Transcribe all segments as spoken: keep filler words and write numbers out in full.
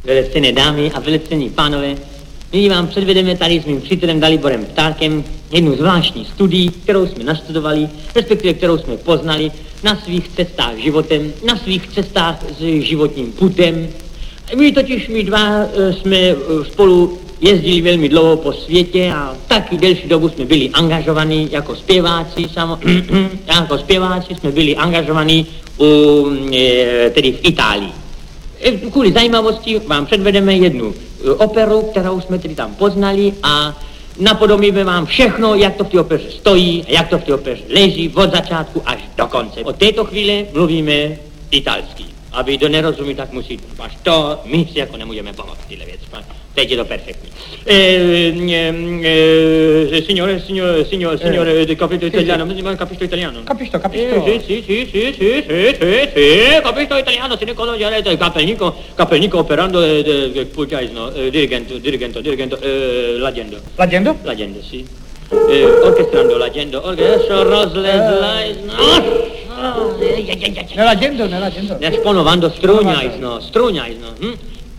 Velicené dámy a velicení pánové, nyní vám předvedeme tady s mým přítelem Daliborem Ptárkem jednu zvláštní studii, kterou jsme nastudovali, respektive kterou jsme poznali na svých cestách životem, na svých cestách s životním putem. My totiž, my dva jsme spolu jezdili velmi dlouho po světě a taky delší dobu jsme byli angažovaní jako zpěváci, samo, jako zpěváci jsme byli angažovaní u, tedy v Itálii. Kvůli zajímavosti vám předvedeme jednu operu, kterou jsme tedy tam poznali a napodobíme vám všechno, jak to v té opeře stojí a jak to v té opeře leží od začátku až do konce. Od této chvíle mluvíme italsky. Aby kdo nerozumí, tak musí, až to my si jako nemůžeme pomoct tyhle věci. Teď je to perfektní. Eh, eh, signore, signore, signore, signore, eh, capito italiano, sì, sì. Capisco italiano? Capisco, capisco. Eh, sì, sì, sì, sì, sì, sì, sì, capisco italiano, se ne conosce, il capelnico, capelnico operando, eh, pulcaisno, eh, dirigento, dirigento, dirigento, eh, l'agendo. L'agendo? L'agendo, sì. Eh, orchestrando l'agendo, orchestrando, rozlezlajzno. Nell'agendo, nell'agendo. Nesponovando, struňajzno, struňajzno, hm?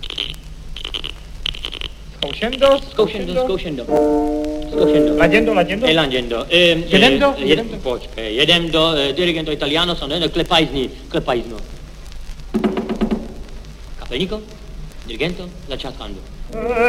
Zkoušendo, Zkoušendo, zkoušendo. Zkoušendo. L'agendo, l'agendo. E l'agendo. E, Jedendo, e, jedendo. Počkej, jedendo, eh, dirigento italiano, sono klepajzni, klepajzno. Kapelníko, dirigento, začátkando.